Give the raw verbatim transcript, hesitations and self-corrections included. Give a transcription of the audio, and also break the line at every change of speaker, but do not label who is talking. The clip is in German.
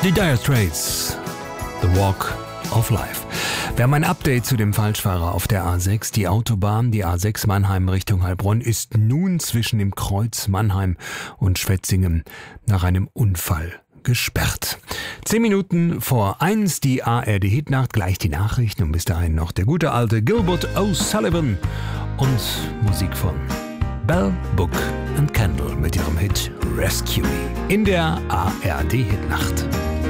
Die Dire Straits, The Walk of Life. Wir haben ein Update zu dem Falschfahrer auf der A sechs. Die Autobahn, die A sechs Mannheim Richtung Heilbronn, ist nun zwischen dem Kreuz Mannheim und Schwetzingen nach einem Unfall gesperrt. Zehn Minuten vor eins, die A R D-Hitnacht, gleich die Nachrichten und bis dahin noch der gute alte Gilbert O'Sullivan und Musik von Bell, Book and Candle mit ihrem Hit Rescue Me in der A R D-Hitnacht.